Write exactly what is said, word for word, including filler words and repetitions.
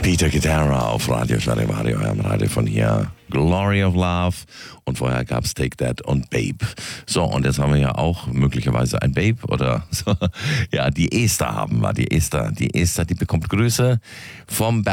Peter Guitarra auf Radio Charivari, eurem Radio von hier. Glory of Love. Und vorher gab es Take That und Babe. So, und jetzt haben wir ja auch möglicherweise ein Babe oder so. Ja, die Esther haben wir. Die Esther, die Esther, die bekommt Grüße vom